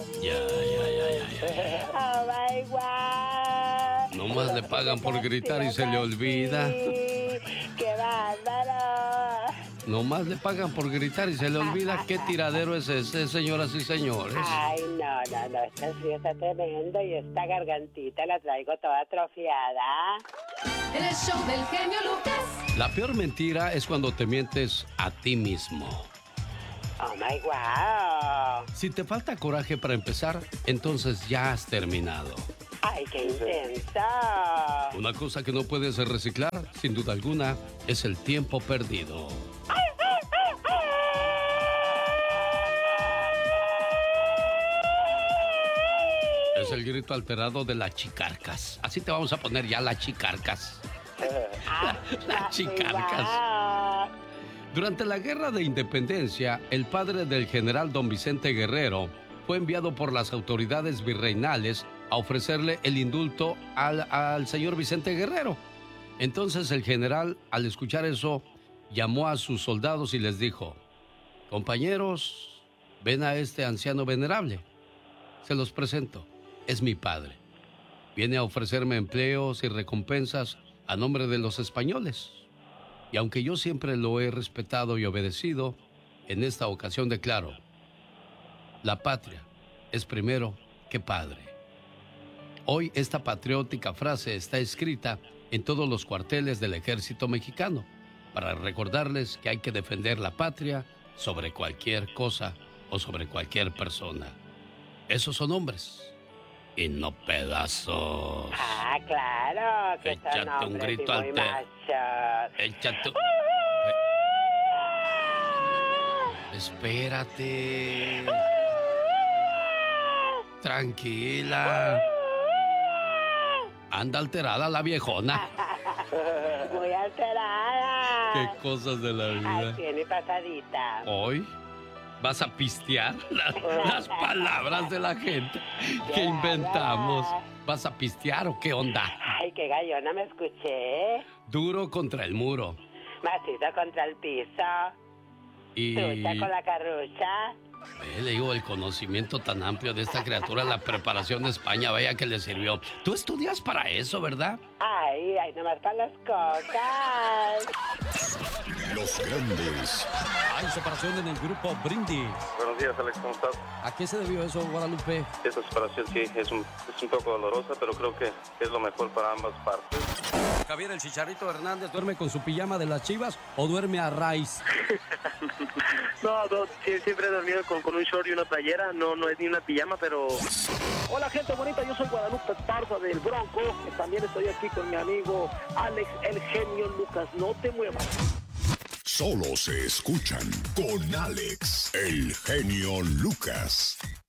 Ya. Oh my God. Nomás le pagan por gritar y se le olvida. ¡Qué bárbaro! Nomás le pagan por gritar y se le olvida. ¿Qué tiradero es ese, señoras y señores? Ay, no, esta sí está tremendo y esta gargantita la traigo toda atrofiada. En el show del genio Lucas. La peor mentira es cuando te mientes a ti mismo. Oh my God. Si te falta coraje para empezar, entonces ya has terminado. Ay, qué intenso. Una cosa que no puedes reciclar, sin duda alguna, es el tiempo perdido. Es el grito alterado de la Chicarcas. Así te vamos a poner ya la Chicarcas. La Chicarcas. Durante la Guerra de Independencia, el padre del general don Vicente Guerrero fue enviado por las autoridades virreinales a ofrecerle el indulto al señor Vicente Guerrero. Entonces el general, al escuchar eso, llamó a sus soldados y les dijo: compañeros, ven a este anciano venerable. Se los presento, es mi padre. Viene a ofrecerme empleos y recompensas a nombre de los españoles. Y aunque yo siempre lo he respetado y obedecido, en esta ocasión declaro: la patria es primero que padre. Hoy esta patriótica frase está escrita en todos los cuarteles del ejército mexicano para recordarles que hay que defender la patria sobre cualquier cosa o sobre cualquier persona. Esos son hombres y no pedazos. Ah, claro. Que Échate son un hombres grito y muy alter. machos. Échate. Espérate. Tranquila. Anda alterada la viejona. Muy alterada. Qué cosas de la Ay, vida. tiene pasadita. Hoy vas a pistear las palabras de la gente que inventamos. ¿Vas a pistear o qué onda? Ay, qué gallona me escuché. Duro contra el muro. Macizo contra el piso. Y Trucha con la carrucha. le digo, el conocimiento tan amplio de esta criatura, la preparación de España, vaya que le sirvió. Tú estudias para eso, ¿verdad? Ay, nomás para las cocas. Los grandes. Hay separación en el grupo Brindis. Buenos días, Alex, ¿cómo estás? ¿A qué se debió eso, Guadalupe? Esta separación sí es un poco dolorosa, pero creo que es lo mejor para ambas partes. Javier el Chicharito Hernández duerme con su pijama de las Chivas o duerme a raíz. No, siempre he dormido con un short y una playera, no es ni una pijama, pero... Hola gente bonita, yo soy Guadalupe Parza del Bronco, también estoy aquí con mi amigo Alex el genio Lucas, no te muevas. Solo se escuchan con Alex, el genio Lucas.